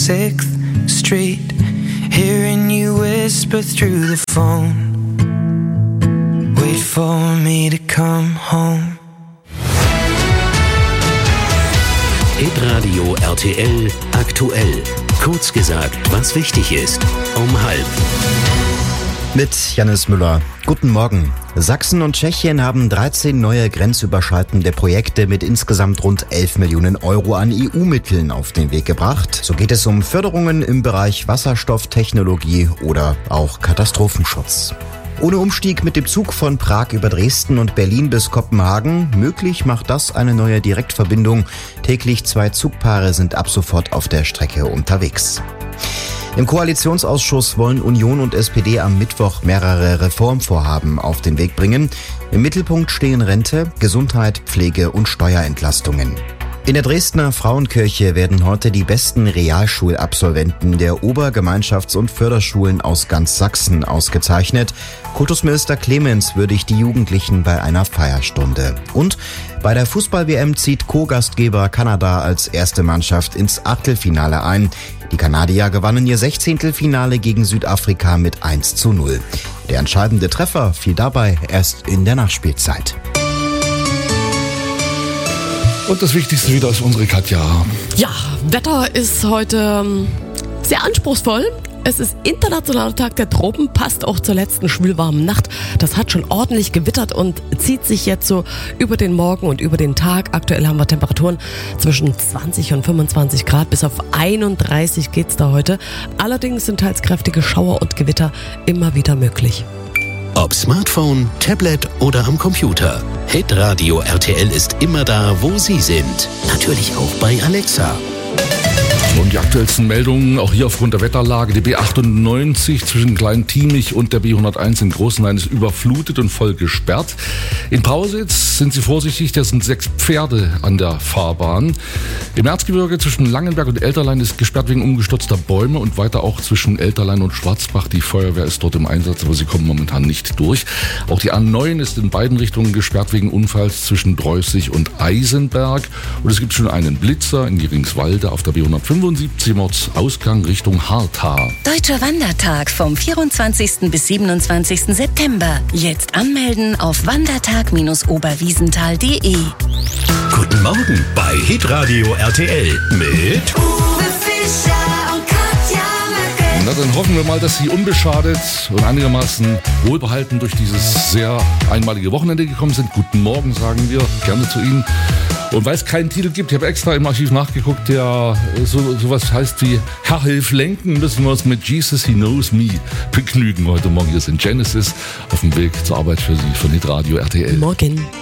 6th Street, hearing you whisper through the phone. Wait for me to come home. Hitradio RTL aktuell. Kurz gesagt, was wichtig ist. Um 12:30. Mit Jannis Müller. Guten Morgen. Sachsen und Tschechien haben 13 neue grenzüberschreitende Projekte mit insgesamt rund 11 Millionen Euro an EU-Mitteln auf den Weg gebracht. So geht es um Förderungen im Bereich Wasserstofftechnologie oder auch Katastrophenschutz. Ohne Umstieg mit dem Zug von Prag über Dresden und Berlin bis Kopenhagen. Möglich macht das eine neue Direktverbindung. Täglich 2 Zugpaare sind ab sofort auf der Strecke unterwegs. Im Koalitionsausschuss wollen Union und SPD am Mittwoch mehrere Reformvorhaben auf den Weg bringen. Im Mittelpunkt stehen Rente, Gesundheit, Pflege und Steuerentlastungen. In der Dresdner Frauenkirche werden heute die besten Realschulabsolventen der Ober-, Gemeinschafts- und Förderschulen aus ganz Sachsen ausgezeichnet. Kultusminister Clemens würdigt die Jugendlichen bei einer Feierstunde. Und bei der Fußball-WM zieht Co-Gastgeber Kanada als erste Mannschaft ins Achtelfinale ein. Die Kanadier gewannen ihr 16. Finale gegen Südafrika mit 1:0. Der entscheidende Treffer fiel dabei erst in der Nachspielzeit. Und das Wichtigste wieder ist unsere Katja. Ja, Wetter ist heute sehr anspruchsvoll. Es ist Internationaler Tag der Tropen, passt auch zur letzten schwülwarmen Nacht. Das hat schon ordentlich gewittert und zieht sich jetzt so über den Morgen und über den Tag. Aktuell haben wir Temperaturen zwischen 20 und 25 Grad. Bis auf 31 geht's da heute. Allerdings sind teils kräftige Schauer und Gewitter immer wieder möglich. Ob Smartphone, Tablet oder am Computer. Hitradio RTL ist immer da, wo Sie sind. Natürlich auch bei Alexa. Und die aktuellsten Meldungen, auch hier aufgrund der Wetterlage, die B98 zwischen Klein-Tiemich und der B101 in Großenhain ist überflutet und voll gesperrt. In Pausitz sind Sie vorsichtig, da sind 6 Pferde an der Fahrbahn. Im Erzgebirge zwischen Langenberg und Elterlein ist gesperrt wegen umgestürzter Bäume und weiter auch zwischen Elterlein und Schwarzbach. Die Feuerwehr ist dort im Einsatz, aber sie kommen momentan nicht durch. Auch die A9 ist in beiden Richtungen gesperrt wegen Unfalls zwischen Dreußig und Eisenberg. Und es gibt schon einen Blitzer in Geringswalde auf der B175 Ausgang Richtung Harthar. Deutscher Wandertag vom 24. bis 27. September. Jetzt anmelden auf wandertag-oberwiesenthal.de. Guten Morgen bei Hitradio RTL mit Uwe Fischer und Katja Möcke. Na, dann hoffen wir mal, dass Sie unbeschadet und einigermaßen wohlbehalten durch dieses sehr einmalige Wochenende gekommen sind. Guten Morgen, sagen wir gerne zu Ihnen. Und weil es keinen Titel gibt, ich habe extra im Archiv nachgeguckt, der sowas heißt wie Herr hilf lenken, müssen wir uns mit Jesus He Knows Me begnügen heute Morgen. Hier sind Genesis auf dem Weg zur Arbeit für Sie von Hitradio RTL. Morgen.